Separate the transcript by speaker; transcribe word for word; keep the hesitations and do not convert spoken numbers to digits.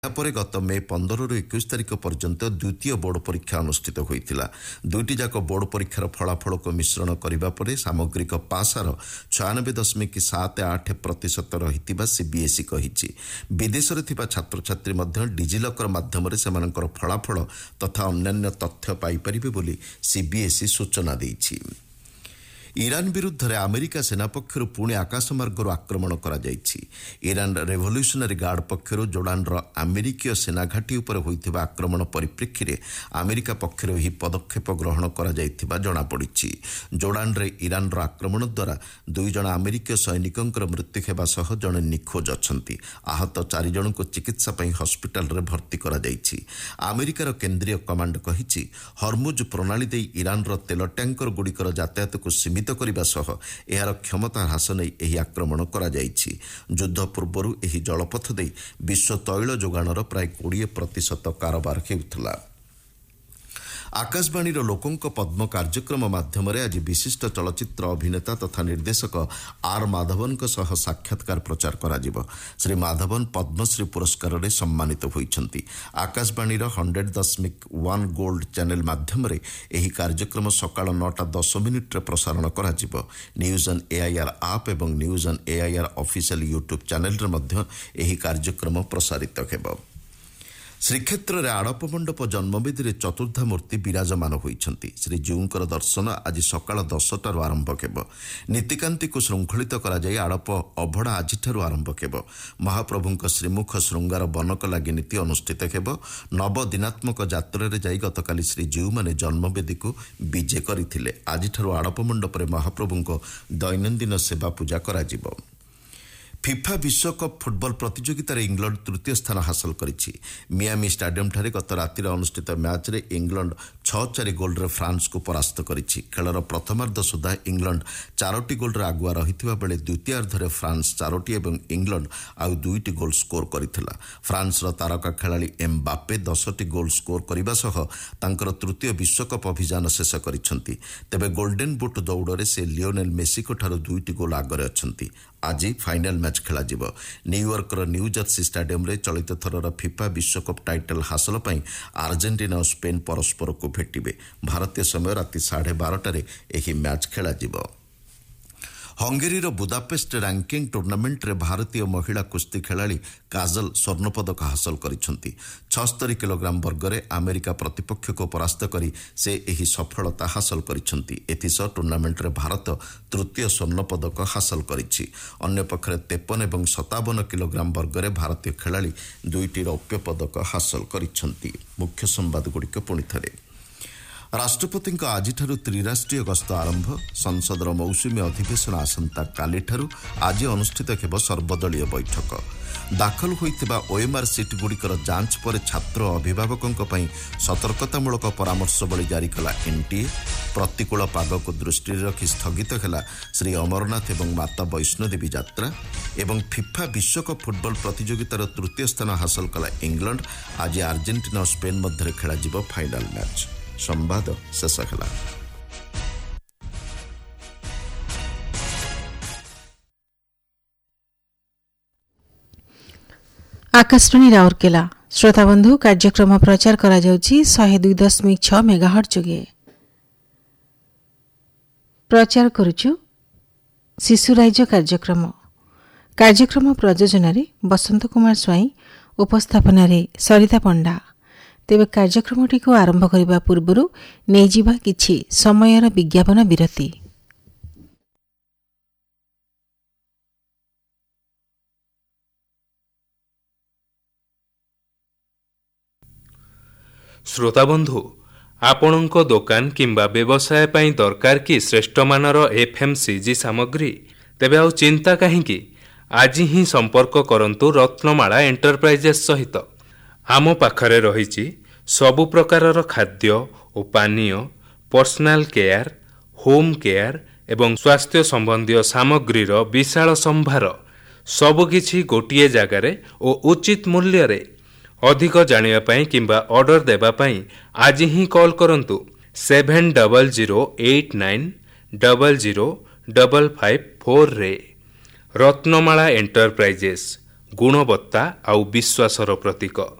Speaker 1: ଏହାପରେ ଗତ ମେ ପନ୍ଦରରୁ ଏକୋଇଶ ତାରିଖ ପର୍ଯ୍ୟନ୍ତ ଦ୍ୱିତୀୟ ବୋର୍ଡ ପରୀକ୍ଷା ଅନୁଷ୍ଠିତ ହୋଇଥିଲା। ଦୁଇଟି ଯାକ ବୋର୍ଡ ପରୀକ୍ଷାର ଫଳାଫଳକୁ ମିଶ୍ରଣ କରିବା ପରେ ସାମଗ୍ରିକ ପାସ୍ ହାର ଛୟାନବେ ଦଶମିକ ସାତ ଆଠ ପ୍ରତିଶତ ରହିଥିବା ସିବିଏସ୍ଇ କହିଛି। ବିଦେଶରେ ଥିବା ଛାତ୍ରଛାତ୍ରୀ ମଧ୍ୟ ଡିଜିଲକର ମାଧ୍ୟମରେ ସେମାନଙ୍କର ଫଳାଫଳ ତଥା ଅନ୍ୟାନ୍ୟ ତଥ୍ୟ ପାଇପାରିବେ ବୋଲି ସିବିଏସ୍ଇ ସୂଚନା ଦେଇଛି। ଇରାନ ବିରୁଦ୍ଧରେ ଆମେରିକା ସେନା ପକ୍ଷରୁ ପୁଣି ଆକାଶମାର୍ଗରୁ ଆକ୍ରମଣ କରାଯାଇଛି। ଇରାନ ରେଭଲ୍ୟୁସନାରୀ ଗାର୍ଡ ପକ୍ଷରୁ ଜୋର୍ଡାନର ଆମେରିକୀୟ ସେନାଘାଟି ଉପରେ ହୋଇଥିବା ଆକ୍ରମଣ ପରିପ୍ରେକ୍ଷୀରେ ଆମେରିକା ପକ୍ଷରୁ ଏହି ପଦକ୍ଷେପ ଗ୍ରହଣ କରାଯାଇଥିବା ଜଣାପଡ଼ିଛି। ଜୋର୍ଡାନରେ ଇରାନର ଆକ୍ରମଣ ଦ୍ୱାରା ଦୁଇ ଜଣ ଆମେରିକୀୟ ସୈନିକଙ୍କର ମୃତ୍ୟୁ ହେବା ସହ ଜଣେ ନିଖୋଜ ଅଛନ୍ତି। ଆହତ ଚାରିଜଣଙ୍କୁ ଚିକିତ୍ସା ପାଇଁ ହସ୍ପିଟାଲରେ ଭର୍ତ୍ତି କରାଯାଇଛି। ଆମେରିକାର କେନ୍ଦ୍ରୀୟ କମାଣ୍ଡ କହିଛି, ହର୍ମୁଜ ପ୍ରଣାଳୀ ଦେଇ ଇରାନର ତେଲ ଟ୍ୟାଙ୍କରଗୁଡ଼ିକର ଯାତାୟାତକୁ ସୀମିତ କରିବା ସହ ଏହାର କ୍ଷମତା ହ୍ରାସ ନେଇ ଏହି ଆକ୍ରମଣ କରାଯାଇଛି। ଯୁଦ୍ଧ ପୂର୍ବରୁ ଏହି ଜଳପଥ ଦେଇ ବିଶ୍ୱ ତୈଳ ଯୋଗାଣର ପ୍ରାୟ କୋଡ଼ିଏ ପ୍ରତିଶତ କାରବାର ହେଉଥିଲା। ଆକାଶବାଣୀର ଲୋକଙ୍କ ପଦ୍ମ କାର୍ଯ୍ୟକ୍ରମ ମାଧ୍ୟମରେ ଆଜି ବିଶିଷ୍ଟ ଚଳଚ୍ଚିତ୍ର ଅଭିନେତା ତଥା ନିର୍ଦ୍ଦେଶକ ଆର୍ ମାଧବନଙ୍କ ସହ ସାକ୍ଷାତକାର ପ୍ରଚାର କରାଯିବ। ଶ୍ରୀ ମାଧବନ ପଦ୍ମଶ୍ରୀ ପୁରସ୍କାରରେ ସମ୍ମାନିତ ହୋଇଛନ୍ତି। ଆକାଶବାଣୀର ହଣ୍ଡ୍ରେଡ ଦଶମିକ ୱାନ୍ ଗୋଲ୍ଡ ଚ୍ୟାନେଲ ମାଧ୍ୟମରେ ଏହି କାର୍ଯ୍ୟକ୍ରମ ସକାଳ ନଅଟା ଦଶ ମିନିଟ୍ରେ ପ୍ରସାରଣ କରାଯିବ। ନ୍ୟୁଜ୍ ଅନ୍ ଏଆଇଆର୍ ଆପ୍ ଏବଂ news on AIR official YouTube ଚ୍ୟାନେଲରେ ମଧ୍ୟ ଏହି କାର୍ଯ୍ୟକ୍ରମ ପ୍ରସାରିତ ହେବ। ଶ୍ରୀକ୍ଷେତ୍ରରେ ଆଡ଼ପ ମଣ୍ଡପ ଜନ୍ମବେଦୀରେ ଚତୁର୍ଦ୍ଧା ମୂର୍ତ୍ତି ବିରାଜମାନ ହୋଇଛନ୍ତି। ଶ୍ରୀଜୀଉଙ୍କର ଦର୍ଶନ ଆଜି ସକାଳ ଦଶଟାରୁ ଆରମ୍ଭ ହେବ। ନୀତିକାନ୍ତିକୁ ଶୃଙ୍ଖଳିତ କରାଯାଇ ଆଡ଼ପ ଅଭଡ଼ା ଆଜିଠାରୁ ଆରମ୍ଭ ହେବ। ମହାପ୍ରଭୁଙ୍କ ଶ୍ରୀମୁଖ ଶୃଙ୍ଗାର ବନକ ଲାଗି ନୀତି ଅନୁଷ୍ଠିତ ହେବ। ନବଦିନାତ୍ମକ ଯାତ୍ରାରେ ଯାଇ ଗତକାଲି ଶ୍ରୀଜୀଉମାନେ ଜନ୍ମବେଦୀକୁ ବିଜେ କରିଥିଲେ। ଆଜିଠାରୁ ଆଡ଼ପ ମଣ୍ଡପରେ ମହାପ୍ରଭୁଙ୍କ ଦୈନନ୍ଦିନ ସେବା ପୂଜା କରାଯିବ। ଫିଫା ବିଶ୍ୱକପ୍ ଫୁଟବଲ ପ୍ରତିଯୋଗିତାରେ ଇଂଲଣ୍ଡ ତୃତୀୟ ସ୍ଥାନ ହାସଲ କରିଛି। ମିଆମି ଷ୍ଟାଡିୟମଠାରେ ଗତ ରାତିରେ ଅନୁଷ୍ଠିତ ମ୍ୟାଚ୍ରେ ଇଂଲଣ୍ଡ ଛଅ ଚାରି ଗୋଲ୍ରେ ଫ୍ରାନ୍ସକୁ ପରାସ୍ତ କରିଛି। ଖେଳର ପ୍ରଥମାର୍ଦ୍ଧ ସୁଦ୍ଧା ଇଂଲଣ୍ଡ ଚାରୋଟି ଗୋଲ୍ରେ ଆଗୁଆ ରହିଥିବା ବେଳେ ଦ୍ୱିତୀୟାର୍ଦ୍ଧରେ ଫ୍ରାନ୍ସ ଚାରୋଟି ଏବଂ ଇଂଲଣ୍ଡ ଆଉ ଦୁଇଟି ଗୋଲ୍ ସ୍କୋର କରିଥିଲା। ଫ୍ରାନ୍ସର ତାରକା ଖେଳାଳି ଏମ୍ ବାପେ ଦଶଟି ଗୋଲ୍ ସ୍କୋର କରିବା ସହ ତାଙ୍କର ତୃତୀୟ ବିଶ୍ୱକପ୍ ଅଭିଯାନ ଶେଷ କରିଛନ୍ତି। ତେବେ ଗୋଲ୍ଡେନ୍ ବୁଟ୍ ଦୌଡ଼ରେ ସେ ଲିଓନେଲ୍ ମେସିଙ୍କଠାରୁ ଦୁଇଟି ଗୋଲ୍ ଆଗରେ ଅଛନ୍ତି। ଆଜି ଫାଇନାଲ ମ୍ୟାଚ୍ ଖେଳାଯିବ। ନ୍ୟୁୟର୍କର ନ୍ୟୁ ଜର୍ସି ଷ୍ଟାଡିୟମରେ ଚଳିତ ଥରର ଫିଫା ବିଶ୍ୱକପ୍ ଟାଇଟଲ୍ ହାସଲ ପାଇଁ ଆର୍ଜେଣ୍ଟିନା ଓ ସ୍ପେନ୍ ପରସ୍ପରକୁ ଭେଟିବେ। ଭାରତୀୟ ସମୟ ରାତି ସାଢ଼େ ବାରଟାରେ ଏହି ମ୍ୟାଚ୍ ଖେଳାଯିବ। ହଙ୍ଗେରୀର ବୁଦାପେଷ୍ଟ ରାଙ୍କିଙ୍ଗ ଟୁର୍ଣ୍ଣାମେଣ୍ଟରେ ଭାରତୀୟ ମହିଳା କୁସ୍ତି ଖେଳାଳି କାଜଲ ସ୍ୱର୍ଣ୍ଣପଦକ ହାସଲ କରିଛନ୍ତି। ଛଅସ୍ତରୀ କିଲୋଗ୍ରାମ ବର୍ଗରେ ଆମେରିକା ପ୍ରତିପକ୍ଷକୁ ପରାସ୍ତ କରି ସେ ଏହି ସଫଳତା ହାସଲ କରିଛନ୍ତି। ଏଥିସହ ଟୁର୍ଣ୍ଣାମେଣ୍ଟରେ ଭାରତ ତୃତୀୟ ସ୍ୱର୍ଣ୍ଣପଦକ ହାସଲ କରିଛି। ଅନ୍ୟପକ୍ଷରେ ତେପନ ଏବଂ ସତାବନ କିଲୋଗ୍ରାମ ବର୍ଗରେ ଭାରତୀୟ ଖେଳାଳି ଦୁଇଟି ରୌପ୍ୟ ପଦକ ହାସଲ କରିଛନ୍ତି। ମୁଖ୍ୟ ସମ୍ବାଦଗୁଡ଼ିକ ପୁଣିଥରେ। ରାଷ୍ଟ୍ରପତିଙ୍କ ଆଜିଠାରୁ ତ୍ରିରାଷ୍ଟ୍ରୀୟ ଗସ୍ତ ଆରମ୍ଭ। ସଂସଦର ମୌସୁମୀ ଅଧିବେଶନ ଆସନ୍ତାକାଲିଠାରୁ ଆଜି ଅନୁଷ୍ଠିତ ହେବ ସର୍ବଦଳୀୟ ବୈଠକ। ଦାଖଲ ହୋଇଥିବା ଓଏମ୍ଆର୍ ସିଟ୍ଗୁଡ଼ିକର ଯାଞ୍ଚ ପରେ ଛାତ୍ର ଓ ଅଭିଭାବକଙ୍କ ପାଇଁ ସତର୍କତାମୂଳକ ପରାମର୍ଶବଳୀ ଜାରି କଲା ଏନ୍ଟିଏ। ପ୍ରତିକୂଳ ପାଗକୁ ଦୃଷ୍ଟିରେ ରଖି ସ୍ଥଗିତ ହେଲା ଶ୍ରୀ ଅମରନାଥ ଏବଂ ମାତା ବୈଷ୍ଣୋଦେବୀ ଯାତ୍ରା। ଏବଂ ଫିଫା ବିଶ୍ୱକପ୍ ଫୁଟବଲ ପ୍ରତିଯୋଗିତାର ତୃତୀୟ ସ୍ଥାନ ହାସଲ କଲା ଇଂଲଣ୍ଡ। ଆଜି ଆର୍ଜେଣ୍ଟିନା ଓ ସ୍ପେନ୍ ମଧ୍ୟରେ ଖେଳାଯିବ ଫାଇନାଲ ମ୍ୟାଚ୍। ସମ୍ବାଦ ଶେଷ ହେଲା।
Speaker 2: ଆକାଶବାଣୀ ରାଉରକେଲା। ଶ୍ରୋତାବନ୍ଧୁ କାର୍ଯ୍ୟକ୍ରମ ପ୍ରଚାର କରାଯାଉଛି ଶହେ ଦୁଇ ଦଶମିକ ଛଅ ମେଗାହର୍ଟ ଯୋଗେ। ପ୍ରଚାର କରୁଛୁ ଶିଶୁରାଇଜ କାର୍ଯ୍ୟକ୍ରମ। କାର୍ଯ୍ୟକ୍ରମ ପ୍ରଯୋଜନାରେ ବସନ୍ତ କୁମାର ସ୍ୱାଇଁ, ଉପସ୍ଥାପନାରେ ସରିତା ପଣ୍ଡା। ତେବେ କାର୍ଯ୍ୟକ୍ରମଟିକୁ ଆରମ୍ଭ କରିବା ପୂର୍ବରୁ ନେଇଯିବା କିଛି ସମୟର ବିଜ୍ଞାପନ ବିରତି।
Speaker 3: ଶ୍ରୋତାବନ୍ଧୁ, ଆପଣଙ୍କ ଦୋକାନ କିମ୍ବା ବ୍ୟବସାୟ ପାଇଁ ଦରକାର କି ଶ୍ରେଷ୍ଠମାନର ଏଫ୍ଏମ୍ସିଜି ସାମଗ୍ରୀ? ତେବେ ଆଉ ଚିନ୍ତା କାହିଁକି? ଆଜି ହିଁ ସମ୍ପର୍କ କରନ୍ତୁ ରତ୍ନମାଳା ଏଣ୍ଟରପ୍ରାଇଜେସ୍ ସହିତ। ଆମ ପାଖରେ ରହିଛି ସବୁ ପ୍ରକାରର ଖାଦ୍ୟ ଓ ପାନୀୟ, ପର୍ସନାଲ କେୟାର, ହୋମ୍ କେୟାର ଏବଂ ସ୍ୱାସ୍ଥ୍ୟ ସମ୍ବନ୍ଧୀୟ ସାମଗ୍ରୀର ବିଶାଳ ସମ୍ଭାର। ସବୁକିଛି ଗୋଟିଏ ଜାଗାରେ ଓ ଉଚିତ ମୂଲ୍ୟରେ। ଅଧିକ ଜାଣିବା ପାଇଁ କିମ୍ବା ଅର୍ଡର ଦେବା ପାଇଁ ଆଜି ହିଁ କଲ୍ କରନ୍ତୁ seven double zero eight nine double zero double five ଫୋର୍ରେ। Ratnamala enterprises, ଗୁଣବତ୍ତା ଆଉ ବିଶ୍ୱାସର ପ୍ରତୀକ।